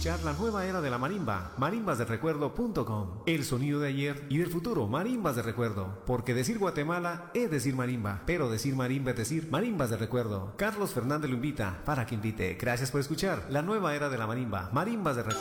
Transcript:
escuchar la nueva era de la marimba, marimbasdelrecuerdo.com. El sonido de ayer y del futuro, marimbas de recuerdo. Porque decir Guatemala es decir marimba, pero decir marimba es decir marimbas de recuerdo. Carlos Fernández lo invita para que invite. Gracias por escuchar la nueva era de la marimba, marimbas de recuerdo.